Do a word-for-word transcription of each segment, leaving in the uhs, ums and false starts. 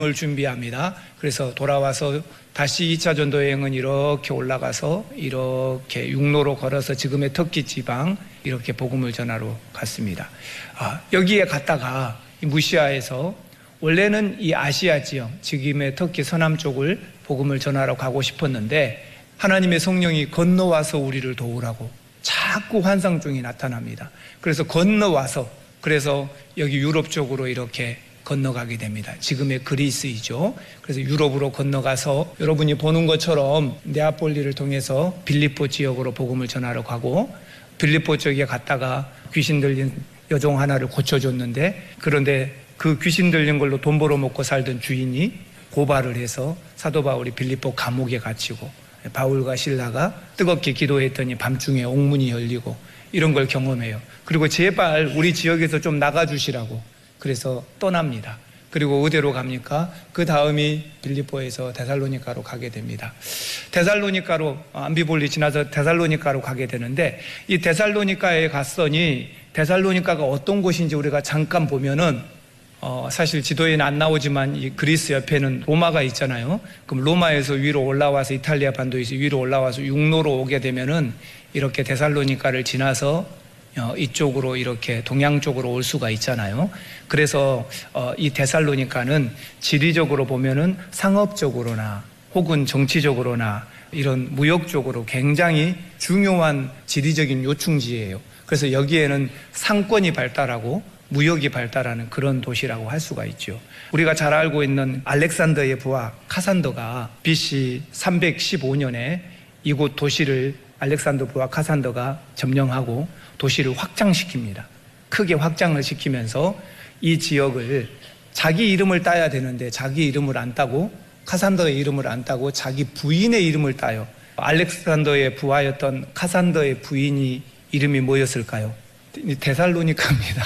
을 준비합니다. 그래서 돌아와서 다시 이 차 전도 여행은 이렇게 올라가서 이렇게 육로로 걸어서 지금의 터키 지방 이렇게 복음을 전하러 갔습니다. 아, 여기에 갔다가 무시아에서 원래는 이 아시아 지역, 지금의 터키 서남 쪽을 복음을 전하러 가고 싶었는데 하나님의 성령이 건너와서 우리를 도우라고 자꾸 환상중이 나타납니다. 그래서 건너와서 그래서 여기 유럽 쪽으로 이렇게 건너가게 됩니다. 지금의 그리스이죠. 그래서 유럽으로 건너가서 여러분이 보는 것처럼 네아폴리를 통해서 빌립보 지역으로 복음을 전하러 가고 빌립보 쪽에 갔다가 귀신 들린 여종 하나를 고쳐줬는데 그런데 그 귀신 들린 걸로 돈 벌어먹고 살던 주인이 고발을 해서 사도 바울이 빌립보 감옥에 갇히고 바울과 실라가 뜨겁게 기도했더니 밤중에 옥문이 열리고 이런 걸 경험해요. 그리고 제발 우리 지역에서 좀 나가주시라고 그래서 떠납니다. 그리고 어디로 갑니까? 그 다음이 빌립보에서 데살로니가로 가게 됩니다. 데살로니가로 암비볼리 지나서 데살로니가로 가게 되는데 이 데살로니가에 갔더니 데살로니가가 어떤 곳인지 우리가 잠깐 보면은 어 사실 지도에는 안 나오지만 이 그리스 옆에는 로마가 있잖아요. 그럼 로마에서 위로 올라와서 이탈리아 반도에서 위로 올라와서 육로로 오게 되면은 이렇게 데살로니가를 지나서 어, 이쪽으로 이렇게 동양 쪽으로 올 수가 있잖아요. 그래서 어, 이 데살로니가는 지리적으로 보면은 상업적으로나 혹은 정치적으로나 이런 무역적으로 굉장히 중요한 지리적인 요충지예요. 그래서 여기에는 상권이 발달하고 무역이 발달하는 그런 도시라고 할 수가 있죠. 우리가 잘 알고 있는 알렉산더의 부하 카산더가 비씨 삼백십오 년에 이곳 도시를 알렉산더 부하 카산더가 점령하고 도시를 확장시킵니다. 크게 확장을 시키면서 이 지역을 자기 이름을 따야 되는데 자기 이름을 안 따고 카산더의 이름을 안 따고 자기 부인의 이름을 따요. 알렉산더의 부하였던 카산더의 부인이 이름이 뭐였을까요? 데살로니가입니다.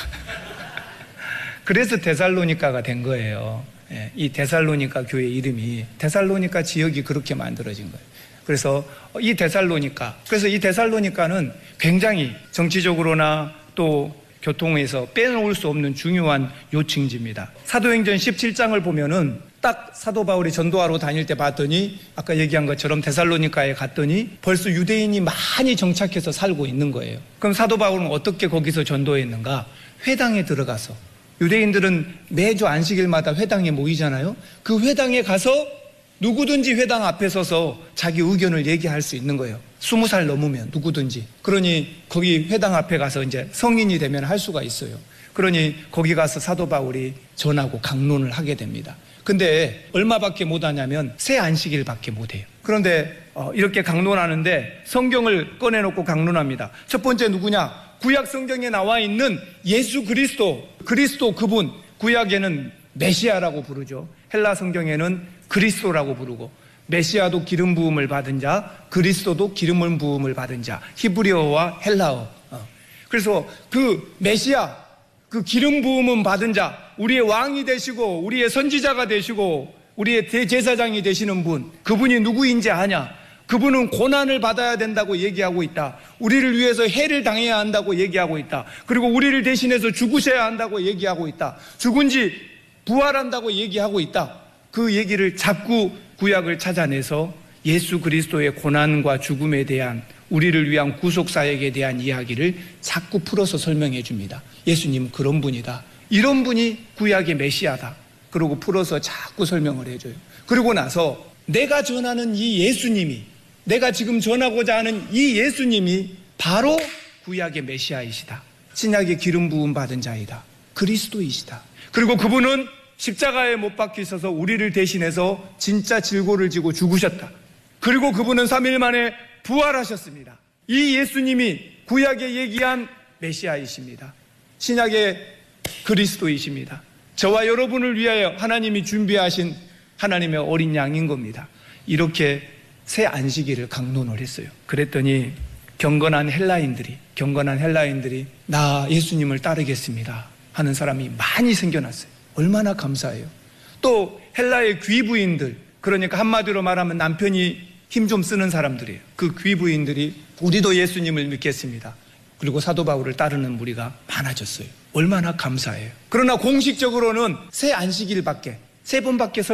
그래서 데살로니가가 된 거예요. 이 데살로니가 교회 이름이 데살로니가 지역이 그렇게 만들어진 거예요. 그래서 이 데살로니가, 그래서 이 데살로니가는 굉장히 정치적으로나 또 교통에서 빼놓을 수 없는 중요한 요충지입니다. 사도행전 십칠 장을 보면은 딱 사도 바울이 전도하러 다닐 때 봤더니 아까 얘기한 것처럼 데살로니가에 갔더니 벌써 유대인이 많이 정착해서 살고 있는 거예요. 그럼 사도 바울은 어떻게 거기서 전도했는가? 회당에 들어가서 유대인들은 매주 안식일마다 회당에 모이잖아요. 그 회당에 가서 누구든지 회당 앞에 서서 자기 의견을 얘기할 수 있는 거예요. 스무 살 넘으면 누구든지. 그러니 거기 회당 앞에 가서 이제 성인이 되면 할 수가 있어요. 그러니 거기 가서 사도 바울이 전하고 강론을 하게 됩니다. 근데 얼마밖에 못하냐면 새 안식일밖에 못해요. 그런데 어, 이렇게 강론하는데 성경을 꺼내놓고 강론합니다. 첫 번째 누구냐? 구약 성경에 나와 있는 예수 그리스도, 그리스도 그분, 구약에는 메시아라고 부르죠. 헬라 성경에는 그리스도라고 부르고 메시아도 기름 부음을 받은 자, 그리스도도 기름 부음을 받은 자, 히브리어와 헬라어. 그래서 그 메시아, 그 기름 부음은 받은 자, 우리의 왕이 되시고 우리의 선지자가 되시고 우리의 대제사장이 되시는 분, 그분이 누구인지 아냐? 그분은 고난을 받아야 된다고 얘기하고 있다. 우리를 위해서 해를 당해야 한다고 얘기하고 있다. 그리고 우리를 대신해서 죽으셔야 한다고 얘기하고 있다. 죽은 지 부활한다고 얘기하고 있다. 그 얘기를 자꾸 구약을 찾아내서 예수 그리스도의 고난과 죽음에 대한 우리를 위한 구속사역에 대한 이야기를 자꾸 풀어서 설명해 줍니다. 예수님은 그런 분이다. 이런 분이 구약의 메시아다. 그러고 풀어서 자꾸 설명을 해줘요. 그러고 나서 내가 전하는 이 예수님이, 내가 지금 전하고자 하는 이 예수님이 바로 구약의 메시아이시다. 신약의 기름 부음 받은 자이다. 그리스도이시다. 그리고 그분은 십자가에 못 박혀 있어서 우리를 대신해서 진짜 질고를 지고 죽으셨다. 그리고 그분은 삼 일 만에 부활하셨습니다. 이 예수님이 구약에 얘기한 메시아이십니다. 신약의 그리스도이십니다. 저와 여러분을 위하여 하나님이 준비하신 하나님의 어린 양인 겁니다. 이렇게 새 안식일을 강론을 했어요. 그랬더니 경건한 헬라인들이 경건한 헬라인들이 나 예수님을 따르겠습니다 하는 사람이 많이 생겨났어요. 얼마나 감사해요. 또 헬라의 귀부인들, 그러니까 한마디로 말하면 남편이 힘 좀 쓰는 사람들이에요. 그 귀부인들이 우리도 예수님을 믿겠습니다. 그리고 사도 바울을 따르는 무리가 많아졌어요. 얼마나 감사해요. 그러나 공식적으로는 새 안식일밖에 세 번밖에